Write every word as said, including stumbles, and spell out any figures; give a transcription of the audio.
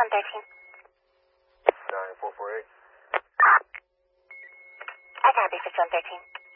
Sun thirteen. nine four four eight. I copy for Sun thirteen.